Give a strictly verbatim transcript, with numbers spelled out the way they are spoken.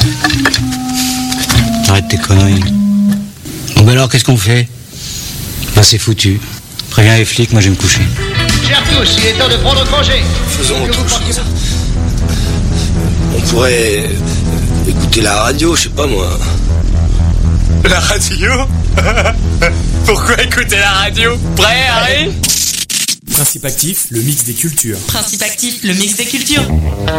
Arrête tes conneries. Bon ben alors, qu'est-ce qu'on fait? Ben c'est foutu. Préviens les flics, moi je vais me coucher. Chers tous, il est temps de prendre congé. Faisons autre chose. On pourrait écouter la radio, je sais pas moi. La radio? Pourquoi écouter la radio? Prêt, Harry? Principe actif, le mix des cultures. Principe actif, le mix des cultures.